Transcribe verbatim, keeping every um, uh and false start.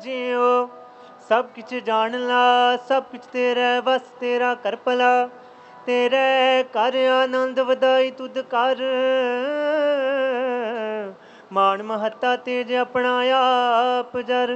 ਜਿਉ। ਸਭ ਕਿਛ ਜਾਣ ਲਾ ਸਭ ਕਿਛ ਤੇਰਾ ਵਸ ਤੇਰਾ ਕਰ ਭਲਾ। ਤੇਰੇ ਘਰ ਆਨੰਦ ਵਧਾਈ ਤੁਧ ਕਰ। ਮਾਣ ਮਹੱਤਾ ਤੇਜ ਆਪਣਾ ਆਪ ਜਰ।